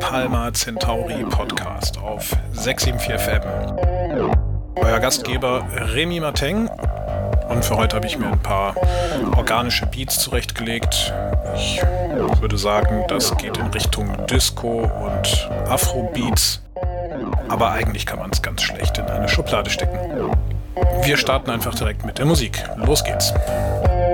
Halma Centauri Podcast auf 674 FM. Euer Gastgeber Remy Martin, und für heute habe ich mir ein paar organische Beats zurechtgelegt. Ich würde sagen, das geht in Richtung Disco und Afro-Beats, aber eigentlich kann man es ganz schlecht in eine Schublade stecken. Wir starten einfach direkt mit der Musik. Los geht's!